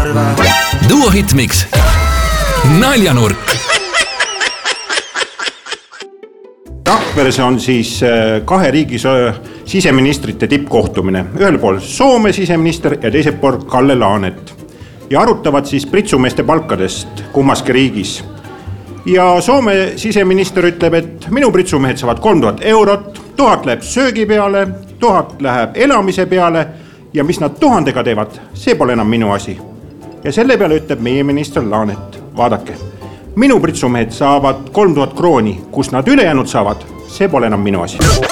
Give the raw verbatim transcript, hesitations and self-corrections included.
harva. Duo Hitmix. Naljanurk. Rakveres on siis kahe riigi siseministrite tippkohtumine. Ühel pool Soome siseminister ja teisel pool Kalle Laanet. Ja arutavad siis pritsumeeste palkadest kummaski riigis. Ja Soome siseminister ütleb, et minu pritsumehed saavad kolm tuhat eurot, tuhat läheb söögi peale, tuhat läheb elamise peale ja mis nad tuhandega teevad, see pole enam minu asi. Ja selle peale ütleb meie minister Laanet, vaadake, minu pritsumehed saavad kolm tuhat krooni, kus nad ülejäänud saavad, see pole enam minu asi.